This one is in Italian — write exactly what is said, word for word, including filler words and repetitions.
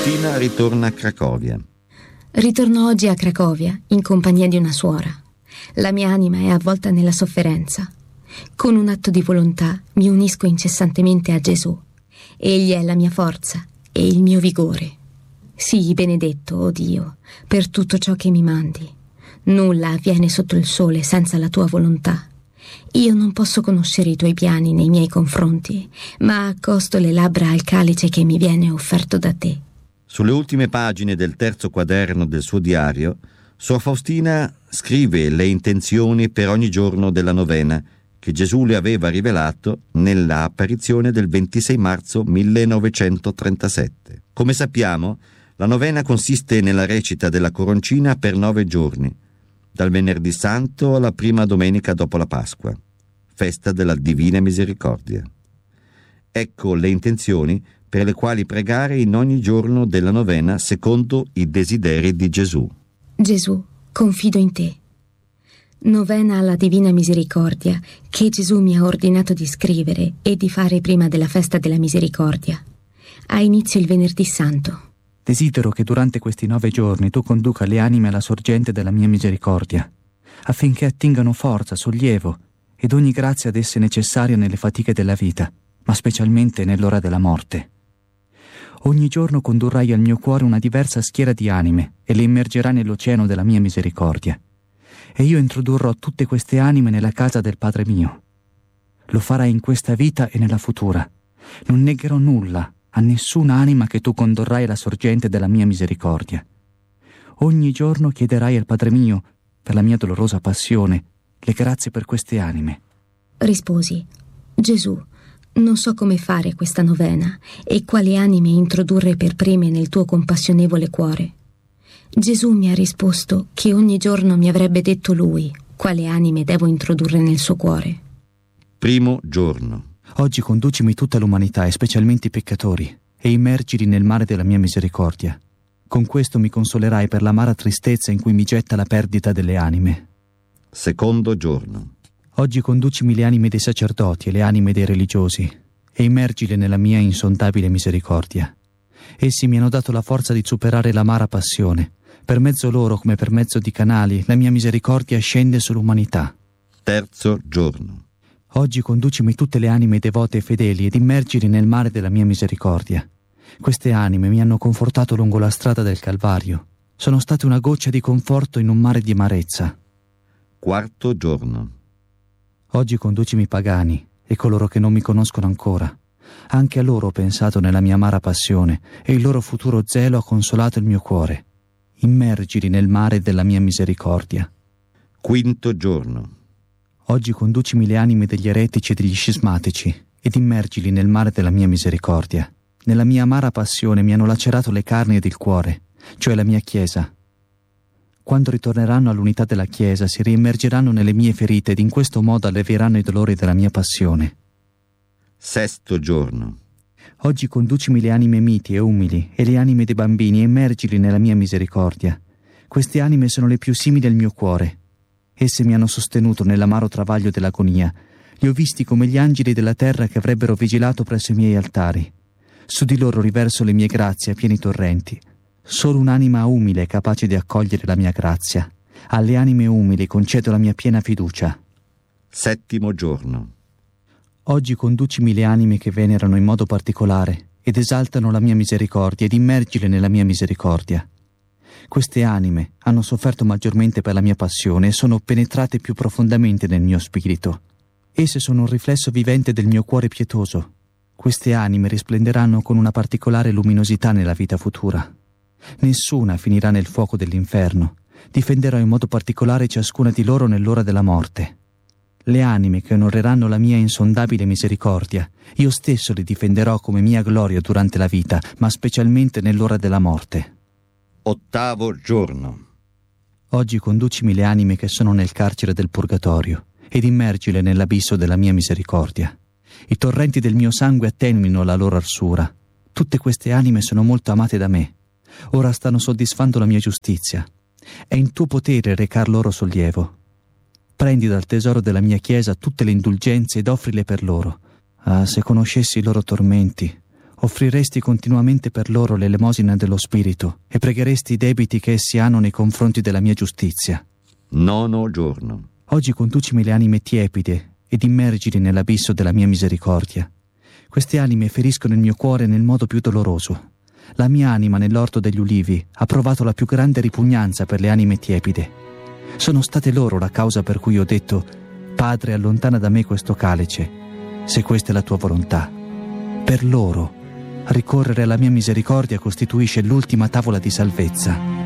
Faustina ritorna a Cracovia. Ritorno oggi a Cracovia in compagnia di una suora. La mia anima è avvolta nella sofferenza. Con un atto di volontà mi unisco incessantemente a Gesù. Egli è la mia forza e il mio vigore. Sii benedetto, o Dio, per tutto ciò che mi mandi. Nulla avviene sotto il sole senza la tua volontà. Io non posso conoscere i tuoi piani nei miei confronti, ma accosto le labbra al calice che mi viene offerto da te. Sulle ultime pagine del terzo quaderno del suo diario, Suor Faustina scrive le intenzioni per ogni giorno della novena che Gesù le aveva rivelato nella apparizione del ventisei marzo millenovecentotrentasette. Come sappiamo, la novena consiste nella recita della coroncina per nove giorni, dal venerdì santo alla prima domenica dopo la Pasqua, festa della Divina Misericordia. Ecco le intenzioni per le quali pregare in ogni giorno della novena secondo i desideri di Gesù. Gesù, confido in te. Novena alla Divina Misericordia che Gesù mi ha ordinato di scrivere e di fare prima della festa della Misericordia. Ha inizio il venerdì santo. Desidero che durante questi nove giorni tu conduca le anime alla sorgente della mia misericordia, affinché attingano forza, sollievo ed ogni grazia ad esse necessaria nelle fatiche della vita, ma specialmente nell'ora della morte. Ogni giorno condurrai al mio cuore una diversa schiera di anime e le immergerai nell'oceano della mia misericordia. E io introdurrò tutte queste anime nella casa del Padre mio. Lo farai in questa vita e nella futura. Non negherò nulla a nessuna anima che tu condurrai alla sorgente della mia misericordia. Ogni giorno chiederai al Padre mio, per la mia dolorosa passione, le grazie per queste anime. Risposi: Gesù, non so come fare questa novena e quali anime introdurre per prime nel tuo compassionevole cuore. Gesù mi ha risposto che ogni giorno mi avrebbe detto lui quale anime devo introdurre nel suo cuore. Primo giorno. Oggi conducimi tutta l'umanità e specialmente i peccatori e immergili nel mare della mia misericordia. Con questo mi consolerai per l'amara tristezza in cui mi getta la perdita delle anime. Secondo giorno. Oggi conducimi le anime dei sacerdoti e le anime dei religiosi e immergile nella mia insondabile misericordia. Essi mi hanno dato la forza di superare l'amara passione. Per mezzo loro, come per mezzo di canali, la mia misericordia scende sull'umanità. Terzo giorno. Oggi conducimi tutte le anime devote e fedeli ed immergili nel mare della mia misericordia. Queste anime mi hanno confortato lungo la strada del Calvario. Sono state una goccia di conforto in un mare di amarezza. Quarto giorno. Oggi conducimi i pagani e coloro che non mi conoscono ancora. Anche a loro ho pensato nella mia amara passione e il loro futuro zelo ha consolato il mio cuore. Immergili nel mare della mia misericordia. Quinto giorno. Oggi conducimi le anime degli eretici e degli scismatici ed immergili nel mare della mia misericordia. Nella mia amara passione mi hanno lacerato le carni ed il cuore, cioè la mia Chiesa. Quando ritorneranno all'unità della Chiesa si riimmergeranno nelle mie ferite ed in questo modo allevieranno i dolori della mia passione. Sesto giorno. Oggi conducimi le anime miti e umili e le anime dei bambini e immergili nella mia misericordia. Queste anime sono le più simili al mio cuore. Esse mi hanno sostenuto nell'amaro travaglio dell'agonia. Li ho visti come gli angeli della terra che avrebbero vigilato presso i miei altari. Su di loro riverso le mie grazie a pieni torrenti. Solo un'anima umile è capace di accogliere la mia grazia. Alle anime umili concedo la mia piena fiducia. Settimo giorno. Oggi conducimi le anime che venerano in modo particolare ed esaltano la mia misericordia ed immergile nella mia misericordia. Queste anime hanno sofferto maggiormente per la mia passione e sono penetrate più profondamente nel mio spirito. Esse sono un riflesso vivente del mio cuore pietoso. Queste anime risplenderanno con una particolare luminosità nella vita futura. Nessuna finirà nel fuoco dell'inferno. Difenderò in modo particolare ciascuna di loro nell'ora della morte. Le anime che onoreranno la mia insondabile misericordia, io stesso le difenderò come mia gloria durante la vita, ma specialmente nell'ora della morte. Ottavo giorno. Oggi conducimi le anime che sono nel carcere del purgatorio ed immergile nell'abisso della mia misericordia. I torrenti del mio sangue attenuino la loro arsura. Tutte queste anime sono molto amate da me. Ora stanno soddisfando la mia giustizia. È in tuo potere recar loro sollievo. Prendi dal tesoro della mia Chiesa tutte le indulgenze ed offrile per loro. Ah, se conoscessi i loro tormenti, offriresti continuamente per loro l'elemosina dello Spirito e pregheresti i debiti che essi hanno nei confronti della mia giustizia. Nono giorno. Oggi conducimi le anime tiepide ed immergili nell'abisso della mia misericordia. Queste anime feriscono il mio cuore nel modo più doloroso. La mia anima nell'orto degli ulivi ha provato la più grande ripugnanza per le anime tiepide. Sono state loro la causa per cui ho detto: Padre, allontana da me questo calice, se questa è la tua volontà. Per loro ricorrere alla mia misericordia costituisce l'ultima tavola di salvezza.